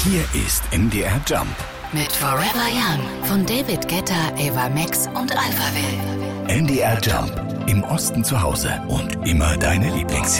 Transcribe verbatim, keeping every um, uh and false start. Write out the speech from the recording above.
Hier ist M D R Jump mit Forever Young von David Guetta, Ava Max und Alphaville. M D R Jump. Im Osten zu Hause und immer deine Lieblingshits.